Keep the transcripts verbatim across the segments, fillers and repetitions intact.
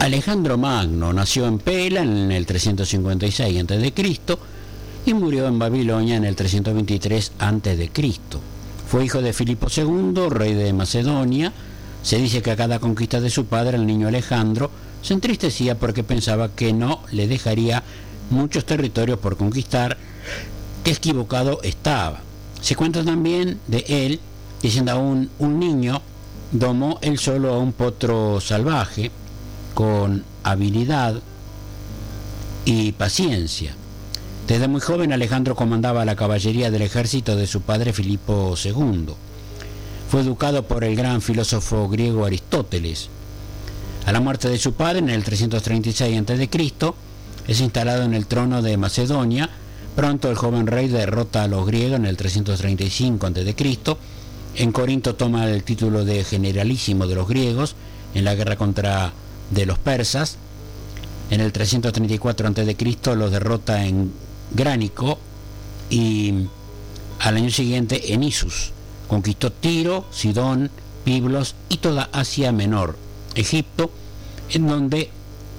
Alejandro Magno nació en Pela en el trescientos cincuenta y seis antes de Cristo y murió en Babilonia en el trescientos veintitrés antes de Cristo. Fue hijo de Filipo segundo, rey de Macedonia. Se dice que a cada conquista de su padre, el niño Alejandro se entristecía porque pensaba que no le dejaría muchos territorios por conquistar, que equivocado estaba. Se cuenta también de él que siendo aún un niño domó él solo a un potro salvaje con habilidad y paciencia. Desde muy joven Alejandro comandaba la caballería del ejército de su padre Filipo segundo. Fue educado por el gran filósofo griego Aristóteles. A la muerte de su padre en el trescientos treinta y seis antes de Cristo es instalado en el trono de Macedonia. Pronto el joven rey derrota a los griegos en el trescientos treinta y cinco antes de Cristo. En Corinto toma el título de generalísimo de los griegos en la guerra contra de los persas. En el trescientos treinta y cuatro antes de Cristo los derrota en Gránico y al año siguiente en Isus. Conquistó Tiro, Sidón, Biblos y toda Asia Menor, Egipto, en donde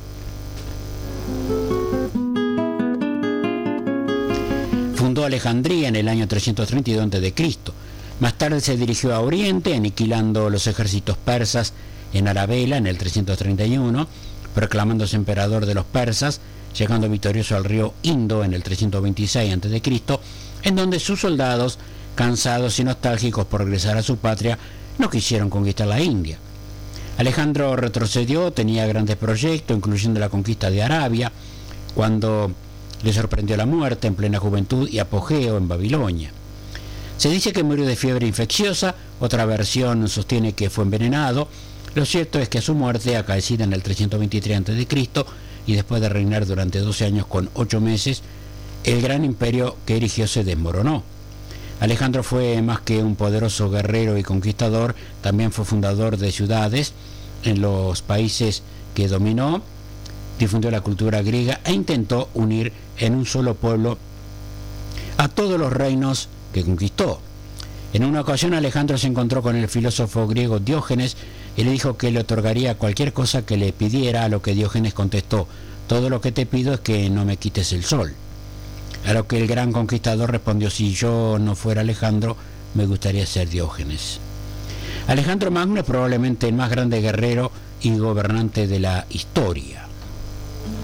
fundó Alejandría en el año trescientos treinta y dos antes de Cristo. Más tarde se dirigió a Oriente, aniquilando los ejércitos persas en Arabela en el trescientos treinta y uno, proclamándose emperador de los persas, llegando victorioso al río Indo en el trescientos veintiséis antes de Cristo, en donde sus soldados, cansados y nostálgicos por regresar a su patria, no quisieron conquistar la India. Alejandro retrocedió, tenía grandes proyectos, incluyendo la conquista de Arabia, cuando le sorprendió la muerte en plena juventud y apogeo en Babilonia. Se dice que murió de fiebre infecciosa, otra versión sostiene que fue envenenado. Lo cierto es que a su muerte, acaecida en el trescientos veintitrés antes de Cristo, y después de reinar durante doce años con ocho meses, el gran imperio que erigió se desmoronó. Alejandro fue más que un poderoso guerrero y conquistador, también fue fundador de ciudades en los países que dominó, difundió la cultura griega e intentó unir en un solo pueblo a todos los reinos que conquistó. En una ocasión Alejandro se encontró con el filósofo griego Diógenes y le dijo que le otorgaría cualquier cosa que le pidiera, a lo que Diógenes contestó: todo lo que te pido es que no me quites el sol. A lo que el gran conquistador respondió: si yo no fuera Alejandro, me gustaría ser Diógenes. Alejandro Magno es probablemente el más grande guerrero y gobernante de la historia.